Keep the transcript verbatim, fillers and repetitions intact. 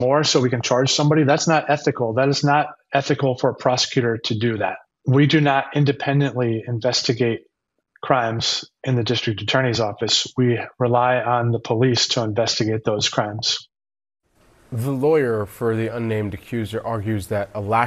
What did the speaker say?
more so we can charge somebody. That's not ethical. That is not ethical for a prosecutor to do that. We do not independently investigate crimes in the district attorney's office. We rely on the police to investigate those crimes. The lawyer for the unnamed accuser argues that a lack